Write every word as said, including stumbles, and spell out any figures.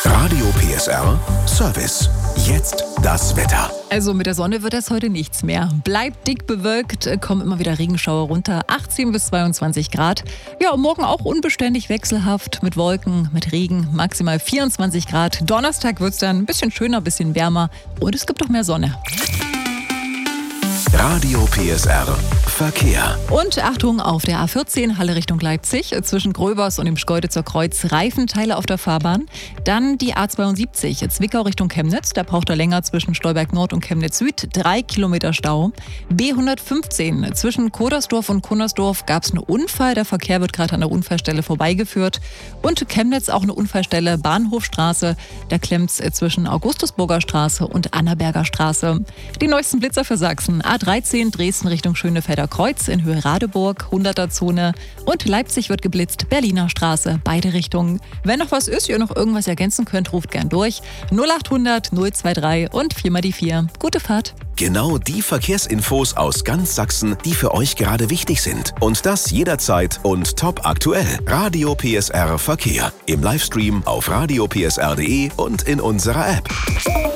Radio P S R Service. Jetzt das Wetter. Also mit der Sonne wird das heute nichts mehr. Bleibt dick bewölkt, kommen immer wieder Regenschauer runter, achtzehn bis zweiundzwanzig Grad. Ja, und morgen auch unbeständig wechselhaft mit Wolken, mit Regen, maximal vierundzwanzig Grad. Donnerstag wird es dann ein bisschen schöner, ein bisschen wärmer und es gibt auch mehr Sonne. Radio P S R Verkehr. Und Achtung, auf der A vierzehn Halle Richtung Leipzig, zwischen Gröbers und dem Schkeuditzer Kreuz Reifenteile auf der Fahrbahn. Dann die A zweiundsiebzig, Zwickau Richtung Chemnitz, da braucht er länger zwischen Stolberg Nord und Chemnitz Süd, drei Kilometer Stau. B hundertfünfzehn, zwischen Kodersdorf und Kunnersdorf gab es einen Unfall, der Verkehr wird gerade an der Unfallstelle vorbeigeführt. Und Chemnitz auch eine Unfallstelle, Bahnhofstraße, da klemmt es zwischen Augustusburger Straße und Annaberger Straße. Die neuesten Blitzer für Sachsen, A dreizehn Dresden Richtung Schönefelder Kreuz in Höhe Radeburg, hunderter Zone und Leipzig wird geblitzt, Berliner Straße, beide Richtungen. Wenn noch was ist, ihr noch irgendwas ergänzen könnt, ruft gern durch. null achthundert null drei und vier mal die vier. Gute Fahrt. Genau die Verkehrsinfos aus ganz Sachsen, die für euch gerade wichtig sind. Und das jederzeit und top aktuell. Radio P S R Verkehr. Im Livestream auf radio p s r punkt d e und in unserer App.